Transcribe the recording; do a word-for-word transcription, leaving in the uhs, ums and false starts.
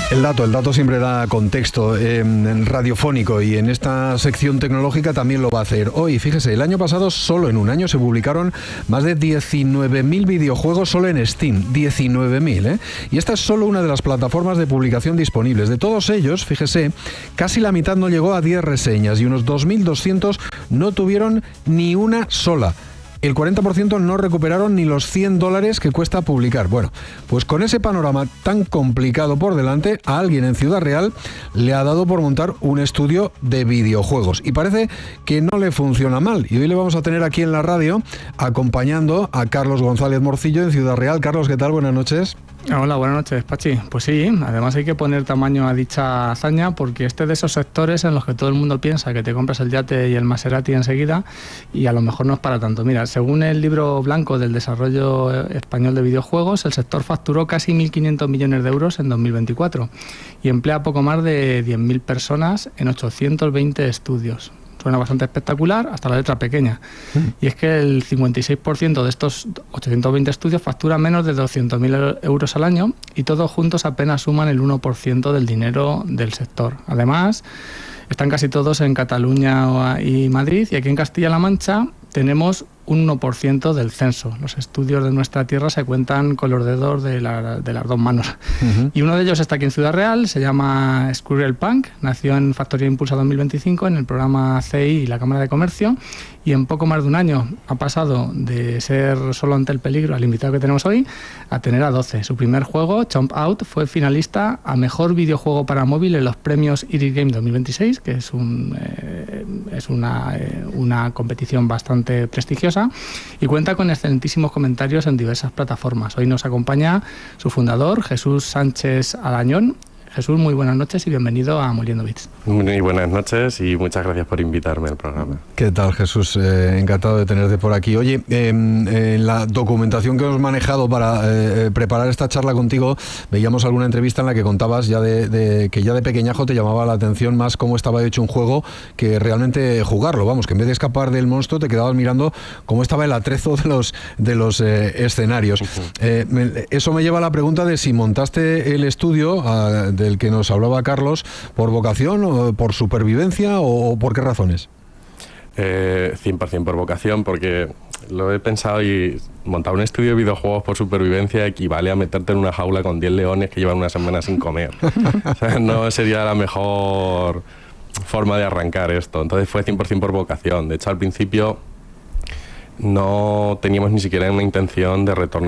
El dato, el dato siempre da contexto eh, radiofónico, y en esta sección tecnológica también lo va a hacer. Hoy, fíjese, el año pasado solo en un año se publicaron más de diecinueve mil videojuegos solo en Steam. diecinueve mil, ¿eh? Y esta es solo una de las plataformas de publicación disponibles. De todos ellos, fíjese, casi la mitad no llegó a diez reseñas y unos dos mil doscientos no tuvieron ni una sola. El cuarenta por ciento no recuperaron ni los cien dólares que cuesta publicar. Bueno, pues con ese panorama tan complicado por delante, a alguien en Ciudad Real le ha dado por montar un estudio de videojuegos. Y parece que no le funciona mal. Y hoy le vamos a tener aquí en la radio acompañando a Carlos González Morcillo en Ciudad Real. Carlos, ¿qué tal? Buenas noches. Hola, buenas noches, Pachi. Pues sí, además hay que poner tamaño a dicha hazaña, porque este es de esos sectores en los que todo el mundo piensa que te compras el yate y el Maserati enseguida, y a lo mejor no es para tanto. Mira, según el libro blanco del desarrollo español de videojuegos, el sector facturó casi mil quinientos millones de euros en dos mil veinticuatro y emplea poco más de diez mil personas en ochocientos veinte estudios. Suena bastante espectacular hasta la letra pequeña. Mm. Y es que el cincuenta y seis por ciento de estos ochocientos veinte estudios factura menos de doscientos mil euros al año, y todos juntos apenas suman el uno por ciento del dinero del sector. Además, están casi todos en Cataluña y Madrid, y aquí en Castilla-La Mancha tenemos un uno por ciento del censo. Los estudios de nuestra tierra se cuentan con los dedos de, la, de las dos manos. Uh-huh. Y uno de ellos está aquí en Ciudad Real, se llama Squirrel Punk, nació en Factoría Impulsa dos mil veinticinco en el programa C I y la Cámara de Comercio, y en poco más de un año ha pasado de ser solo ante el peligro al invitado que tenemos hoy a tener a doce. Su primer juego, Chomp Out, fue finalista a Mejor Videojuego para Móvil en los premios Iris Game dos mil veintiséis, que es, un, eh, es una, eh, una competición bastante prestigiosa, y cuenta con excelentísimos comentarios en diversas plataformas. Hoy nos acompaña su fundador, Jesús Sánchez Alañón. Jesús, muy buenas noches y bienvenido a Moliendo Bits. Muy buenas noches y muchas gracias por invitarme al programa. ¿Qué tal, Jesús? Eh, encantado de tenerte por aquí. Oye, eh, en la documentación que hemos manejado para eh, preparar esta charla contigo, veíamos alguna entrevista en la que contabas ya de, de que ya de pequeñajo te llamaba la atención más cómo estaba hecho un juego que realmente jugarlo. Vamos, que en vez de escapar del monstruo te quedabas mirando cómo estaba el atrezo de los, de los eh, escenarios. Uh-huh. eh, me, eso me lleva a la pregunta de si montaste el estudio a, del que nos hablaba Carlos por vocación, o por supervivencia, o, o por qué razones. Eh, cien por ciento por vocación, porque lo he pensado, y montar un estudio de videojuegos por supervivencia equivale a meterte en una jaula con diez leones que llevan una semana sin comer. O sea, no sería la mejor forma de arrancar esto. Entonces fue cien por ciento por vocación. De hecho, al principio no teníamos ni siquiera una intención de retorno